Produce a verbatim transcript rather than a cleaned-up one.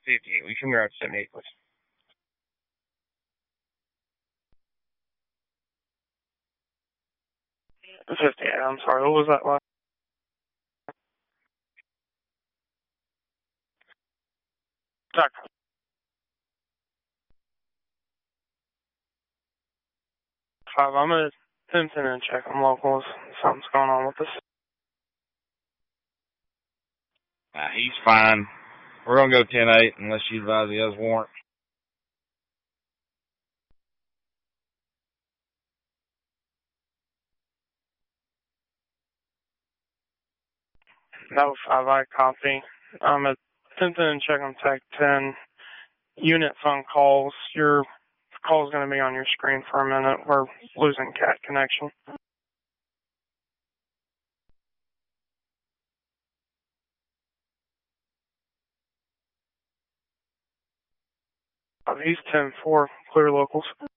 fifty-eight. We come here out seventy-eight, please. fifty-eight, I'm sorry. What was that last? Doctor. Five, I'm going to attempt in and check on locals. Something's going on with this. Nah, he's fine. We're going to go ten eight unless you advise he has warrant. No, five, I copy. I'm attempting and check on Tech ten. Unit phone calls. Your call's going to be on your screen for a minute. We're losing cat connection. He's ten four. Clear locals.